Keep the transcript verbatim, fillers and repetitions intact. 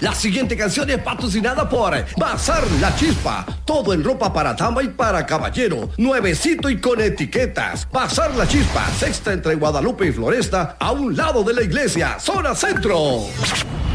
La siguiente canción es patrocinada por Bazar La Chispa. Todo en ropa para dama y para caballero. Nuevecito y con etiquetas. Bazar La Chispa, sexta entre Guadalupe y Floresta, a un lado de la iglesia. Zona Centro.